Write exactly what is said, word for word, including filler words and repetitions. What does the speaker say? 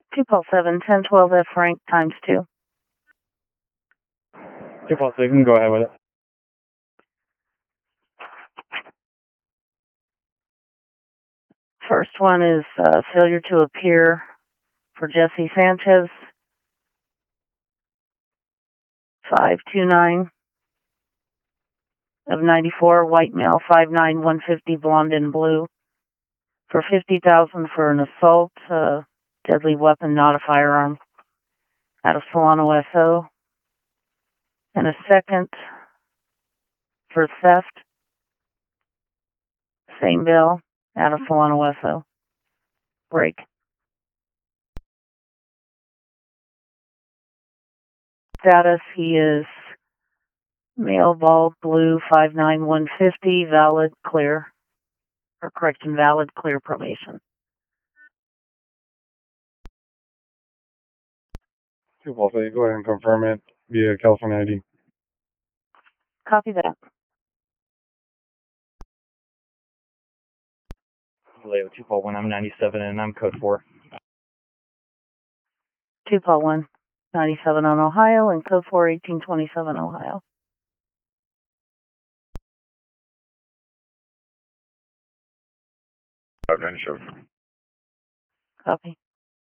two Paul seven, ten twelve F Frank times two. two Paul six, you can go ahead with it. First one is uh, failure to appear for Jesse Sanchez. five two nine of ninety-four, white male, five nine, one fifty, blonde and blue. For fifty thousand for an assault, uh, deadly weapon, not a firearm, out of Solano S O. And a second for theft, same bill, out of Solano S O. Break. Status, he is male, bald, blue, five nine, one fifty, valid, clear, or correction, valid, clear probation. two Paul six, go ahead and confirm it via California I D. Copy that. Leo two Paul one, I'm ninety-seven and I'm code four. two Paul one, ninety-seven on Ohio and code four, eighteen twenty-seven Ohio. five ninety-seven. Copy.